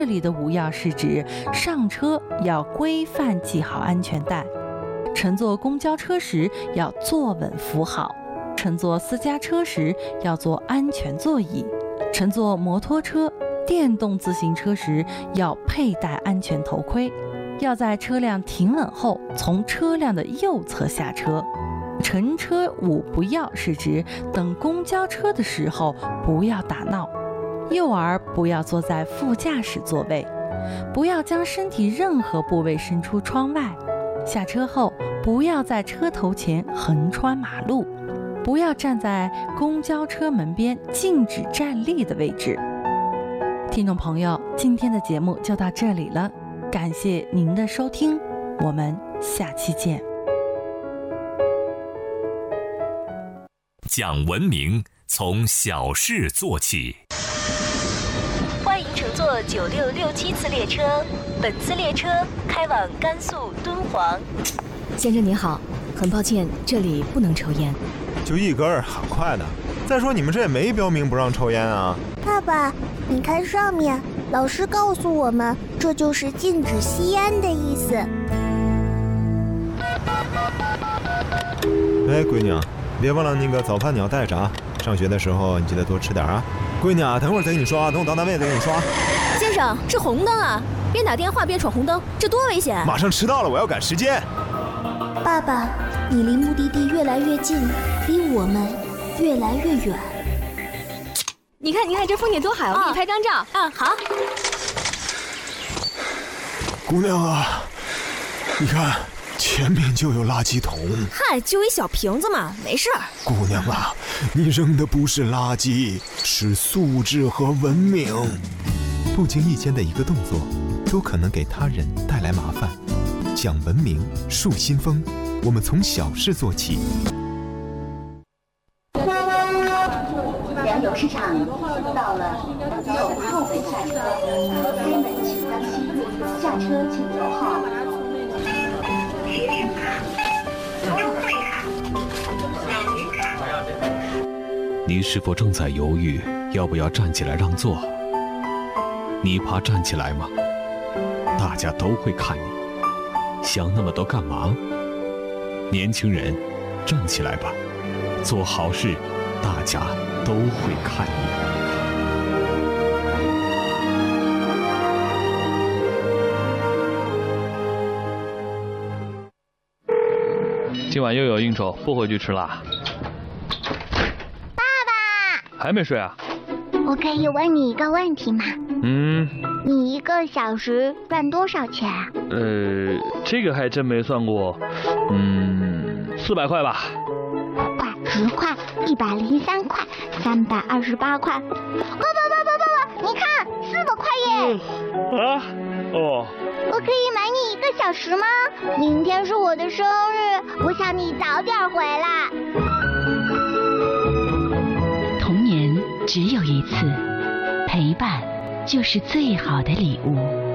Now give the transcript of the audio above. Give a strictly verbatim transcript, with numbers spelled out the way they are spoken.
这里的无要是指上车要规范系好安全带，乘坐公交车时要坐稳扶好，乘坐私家车时要坐安全座椅，乘坐摩托车、电动自行车时要佩戴安全头盔，要在车辆停稳后从车辆的右侧下车。乘车五不要是指等公交车的时候不要打闹，幼儿不要坐在副驾驶座位，不要将身体任何部位伸出窗外，下车后不要在车头前横穿马路，不要站在公交车门边禁止站立的位置。听众朋友，今天的节目就到这里了，感谢您的收听，我们下期见。 讲文明，从小事做起。 欢迎乘坐九六六七次列车，本次列车开往甘肃敦煌。 先生您好，很抱歉，这里不能抽烟。 就一根儿，很快的。再说你们这也没标明不让抽烟啊。 爸爸，你看上面，老师告诉我们，这就是禁止吸烟的意思。 哎，闺女，别忘了那个早饭你要带着啊。上学的时候你记得多吃点啊。闺女啊，等会儿再给你刷，等我到单位再给你刷。 先生，是红灯啊，边打电话边闯红灯，这多危险！ 马上迟到了，我要赶时间。 爸爸，你离目的地越来越近，离我们越来越远。 你看，你看这风景多好，我给你拍张照。 啊，好。 姑娘啊，你看前面就有垃圾桶。 嗨，就一小瓶子嘛，没事儿。 姑娘啊，你扔的不是垃圾，是素质和文明。不经意间的一个动作，都可能给他人带来麻烦。讲文明，树新风，我们从小事做起。 粮油市场到了，有后门下车，开门请当心，下车请留号。 你是否正在犹豫要不要站起来让座？你怕站起来吗？大家都会看你，想那么多干嘛？年轻人，站起来吧，做好事，大家都会看你。 今晚又有应酬，不回去吃啦。 爸爸， 还没睡啊？ 我可以问你一个问题吗？ 嗯。 你一个小时赚多少钱啊？ 呃，这个还真没算过。嗯，四百块吧。 五块、十块、一百零三块、三百二十八块。爸爸爸爸爸爸，你看，四百块耶！ 啊？哦。 我可以买你一个小时吗？明天是我的生日，我想你早点回来。 童年只有一次，陪伴就是最好的礼物。